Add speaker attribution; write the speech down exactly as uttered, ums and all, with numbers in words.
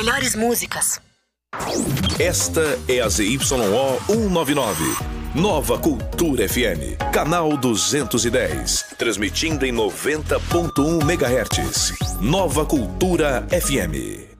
Speaker 1: melhores músicas.
Speaker 2: Esta é a Z Y O cento e noventa e nove. Nova Cultura F M. Canal duzentos e dez. Transmitindo em noventa ponto um megahertz. Nova Cultura F M.